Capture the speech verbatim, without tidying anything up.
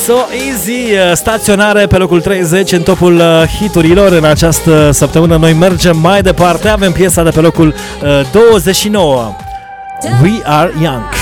So Easy, staționare pe locul treizeci în topul hiturilor. În această săptămână noi mergem mai departe. Avem piesa de pe locul douăzeci și nouă, We Are Young.